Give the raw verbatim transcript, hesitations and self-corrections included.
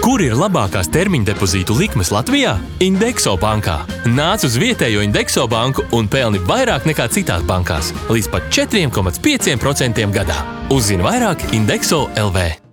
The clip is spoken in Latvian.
Kur ir labākās termiņa depozītu likmes Latvijā? Indexo bankā. Nāc uz vietējo Indexo banku un pelni vairāk nekā citās bankās. Līdz pat četri komats pieci procenti gadā. Uzzini vairāk Indexo L V.